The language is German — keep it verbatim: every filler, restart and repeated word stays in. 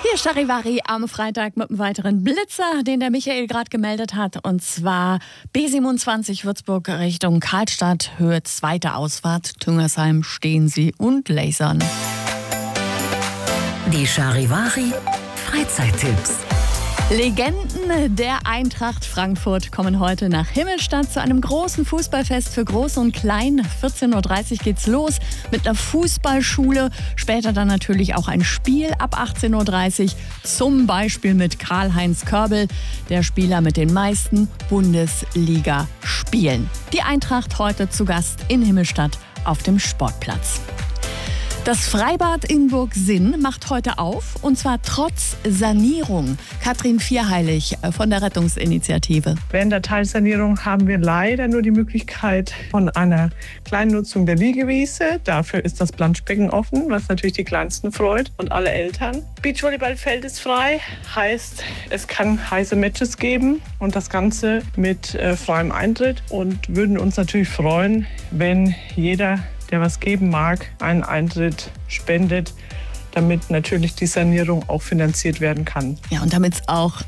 Hier ist Charivari am Freitag mit einem weiteren Blitzer, den der Michael gerade gemeldet hat. Und zwar B siebenundzwanzig Würzburg Richtung Karlstadt, Höhe zweite Ausfahrt. Tüngersheim stehen sie und lasern. Die Charivari Freizeittipps. Legenden der Eintracht Frankfurt kommen heute nach Himmelstadt zu einem großen Fußballfest für Groß und Klein. vierzehn Uhr dreißig geht's los mit einer Fußballschule. Später dann natürlich auch ein Spiel ab achtzehn Uhr dreißig. Zum Beispiel mit Karl-Heinz Körbel, der Spieler mit den meisten Bundesliga-Spielen. Die Eintracht heute zu Gast in Himmelstadt auf dem Sportplatz. Das Freibad in Burgsinn macht heute auf, und zwar trotz Sanierung. Katrin Vierheilig von der Rettungsinitiative. Während der Teilsanierung haben wir leider nur die Möglichkeit von einer kleinen Nutzung der Liegewiese. Dafür ist das Planschbecken offen, was natürlich die Kleinsten freut und alle Eltern. Beachvolleyballfeld ist frei, heißt, es kann heiße Matches geben und das Ganze mit äh, freiem Eintritt, und würden uns natürlich freuen, wenn jeder, der was geben mag, einen Eintritt spendet, damit natürlich die Sanierung auch finanziert werden kann. Ja, und damit es auch